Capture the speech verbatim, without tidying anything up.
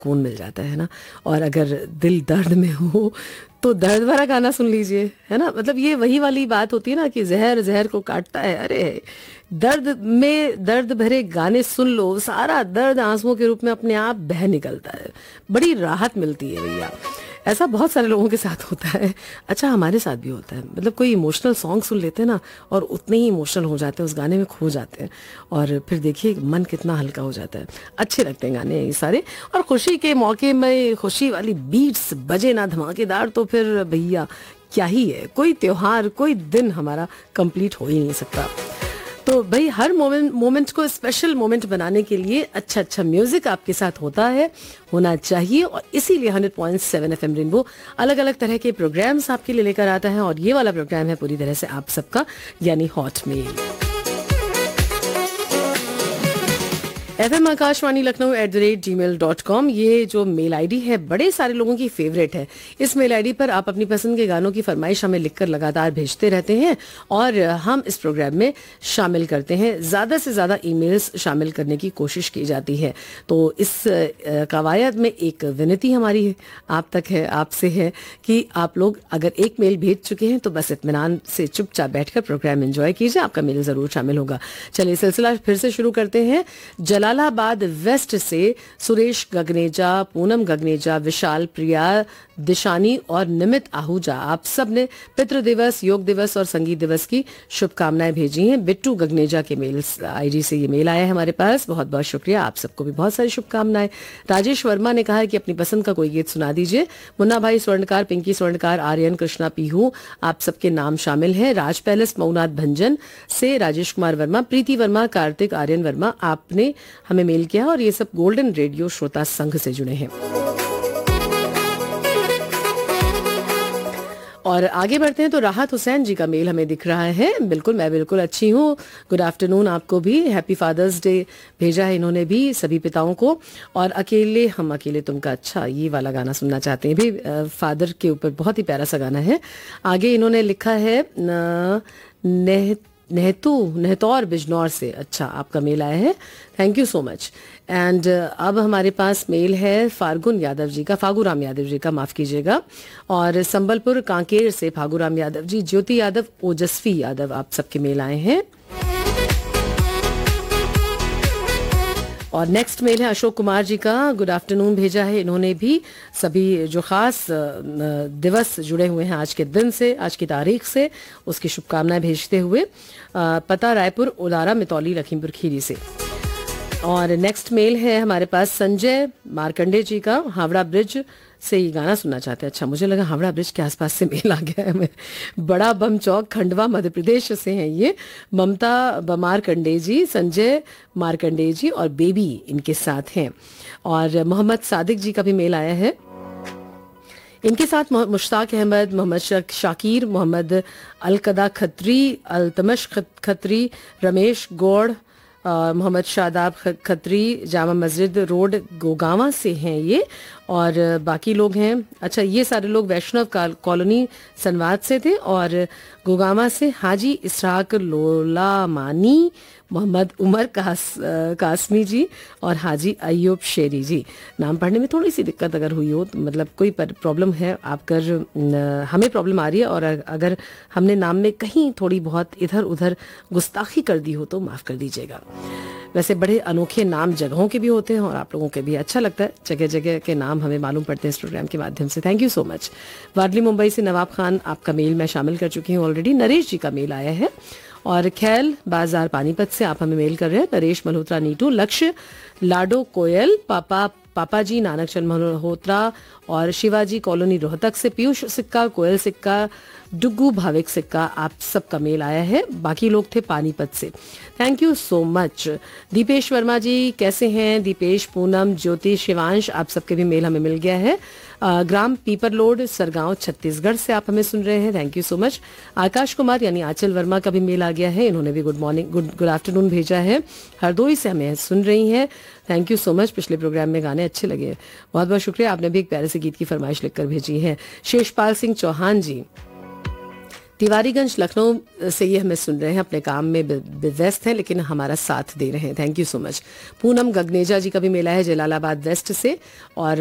सुकून मिल जाता है ना। और अगर दिल दर्द में हो तो दर्द भरा गाना सुन लीजिए, है ना। मतलब ये वही वाली बात होती है ना कि जहर जहर को काटता है। अरे दर्द में दर्द भरे गाने सुन लो, सारा दर्द आंसुओं के रूप में अपने आप बह निकलता है, बड़ी राहत मिलती है भैया। ऐसा बहुत सारे लोगों के साथ होता है। अच्छा हमारे साथ भी होता है, मतलब कोई इमोशनल सॉन्ग सुन लेते हैं ना और उतने ही इमोशनल हो जाते हैं, उस गाने में खो जाते हैं और फिर देखिए मन कितना हल्का हो जाता है। अच्छे लगते हैं गाने ये सारे। और खुशी के मौके में खुशी वाली बीट्स बजे ना धमाकेदार तो फिर भैया क्या ही है, कोई त्योहार कोई दिन हमारा कंप्लीट हो ही नहीं सकता। तो भाई हर मोमेंट मोमेंट को स्पेशल मोमेंट बनाने के लिए अच्छा अच्छा म्यूजिक आपके साथ होता है, होना चाहिए। और इसीलिए hundred point seven F M rainbow अलग अलग तरह के प्रोग्राम्स आपके लिए लेकर आता है और ये वाला प्रोग्राम है पूरी तरह से आप सबका, यानी hot mail. F M Akashvani Lucknow at the rate ji mail dot com, ये जो मेल आईडी है बड़े सारे लोगों की फेवरेट है। इस मेल आईडी पर आप अपनी पसंद के गानों की फरमाइश हमें लिखकर लगातार भेजते रहते हैं और हम इस प्रोग्राम में शामिल करते हैं। ज़्यादा से ज़्यादा ईमेल्स शामिल करने की कोशिश की जाती है। तो इस कवायद में एक विनती हमारी आप तक है, आपसे है कि आप लोग अगर एक मेल भेज चुके हैं तो बस इत्मीनान से चुपचाप बैठकर प्रोग्राम एंजॉय कीजिए, आपका मेल ज़रूर शामिल होगा। चलिए सिलसिला फिर से शुरू करते हैं। जला जलालाबाद वेस्ट से सुरेश गगनेजा, पूनम गगनेजा, विशाल, प्रिया, दिशानी और निमित आहूजा, आप सब ने पितृ दिवस, योग दिवस और संगीत दिवस की शुभकामनाएं भेजी हैं। बिट्टू गगनेजा के मेल आईडी से ये मेल आया है हमारे पास, बहुत बहुत शुक्रिया। आप सबको भी बहुत सारी शुभकामनाएं। राजेश वर्मा ने कहा है कि अपनी पसंद का कोई गीत सुना दीजिए। मुन्ना भाई स्वर्णकार, पिंकी स्वर्णकार, आर्यन, कृष्णा पीहू, आप सबके नाम शामिल हैं। राज पैलेस मऊनाथ भंजन से राजेश कुमार वर्मा, प्रीति वर्मा, कार्तिक, आर्यन वर्मा, आपने हमें मेल किया और ये सब गोल्डन रेडियो श्रोता संघ से जुड़े हैं। और आगे बढ़ते हैं तो राहत हुसैन जी का मेल हमें दिख रहा है। बिल्कुल मैं बिल्कुल अच्छी हूँ, गुड आफ्टरनून आपको भी, हैप्पी फादर्स डे भेजा है इन्होंने भी सभी पिताओं को। और अकेले हम अकेले तुमका, अच्छा ये वाला गाना सुनना चाहते हैं भी, फादर के ऊपर बहुत ही प्यारा सा गाना है। आगे इन्होंने लिखा है न, नेहतू नेहतौर बिजनौर से, अच्छा आपका मेल आया है, thank you so much. And अब हमारे पास मेल है फार्गुन यादव जी का, फागूराम यादव जी का, माफ कीजिएगा। और संबलपुर कांकेर से फागूराम यादव जी, ज्योति यादव, ओजस्वी यादव, आप सबके मेल आए हैं। और नेक्स्ट मेल है अशोक कुमार जी का, गुड आफ्टरनून भेजा है इन्होंने भी सभी जो खास दिवस जुड़े हुए हैं आज के दिन से, आज की तारीख से, उसकी शुभकामनाएं भेजते हुए। पता रायपुर, उलारा, मितौली, लखीमपुर खीरी से। और नेक्स्ट मेल है हमारे पास संजय मार्कंडे जी का, हावड़ा ब्रिज से ये गाना सुनना चाहते हैं। अच्छा मुझे लगा हावड़ा ब्रिज के आसपास से मेल आ गया है। मैं बड़ा बम चौक, खंडवा, मध्य प्रदेश से हैं ये। ममता मार्कंडे जी, संजय मार्कंडे जी और बेबी इनके साथ हैं। और मोहम्मद सादिक जी का भी मेल आया है, इनके साथ मुश्ताक अहमद, मोहम्मद शाकिर, मोहम्मद अलकदा खत्री, अल्तमश खत्री, रमेश गौड़, मोहम्मद शादाब खत्री, जामा मस्जिद रोड, गोगावा से हैं ये। और बाकी लोग हैं, अच्छा ये सारे लोग वैष्णव कॉलोनी सनवाद से थे। और गोगावा से हाजी इसराक लोलामानी, मोहम्मद उमर कास, कासमी जी और हाजी अयूब शेरी जी। नाम पढ़ने में थोड़ी सी दिक्कत अगर हुई हो, तो मतलब कोई प्रॉब्लम है आप कर, हमें प्रॉब्लम आ रही है और अगर हमने नाम में कहीं थोड़ी बहुत इधर उधर गुस्ताखी कर दी हो तो माफ़ कर दीजिएगा। वैसे बड़े अनोखे नाम जगहों के भी होते हैं और आप लोगों के भी अच्छा लगता है, जगह जगह के नाम हमें मालूम पड़ते हैं इस प्रोग्राम के माध्यम से। Thank you so much. वाडली मुंबई से नवाब खान, आपका मेल मैं शामिल कर चुकी हूँ ऑलरेडी। नरेश जी का मेल आया है। और खैल बाजार पानीपत से आप हमें मेल कर रहे हैं, नरेश मल्होत्रा, नीटू, लक्ष्य, लाडो कोयल, पापा पापा जी, नानक चंद मल्होत्रा और शिवाजी कॉलोनी रोहतक से, पीयूष सिक्का, कोयल सिक्का, डुग्गू भाविक सिक्का, आप सबका मेल आया है। बाकी लोग थे पानीपत से, thank you so much. Dipesh Verma जी कैसे हैं? दीपेश, पूनम, ज्योति, शिवांश, आप सबके भी मेल हमें मिल गया है। ग्राम पीपरलोड, सरगांव, छत्तीसगढ़ से आप हमें सुन रहे हैं, thank you so much. Akash Kumar यानी आंचल वर्मा का भी मेल आ गया है, इन्होंने भी good morning good good afternoon भेजा है। हरदोई से हमें सुन रही हैं, थैंक यू सो मच। पिछले प्रोग्राम में गाने अच्छे लगे, बहुत बहुत शुक्रिया। आपने भी एक प्यारे से गीत की फरमाइश लिखकर भेजी है। शेषपाल सिंह चौहान जी, तिवारीगंज लखनऊ से ये हमें सुन रहे हैं, अपने काम में ब- ब- व्यस्त हैं लेकिन हमारा साथ दे रहे हैं। Thank you so much. Poonam Gagneja जी का भी मेला है जलालाबाद वेस्ट से, और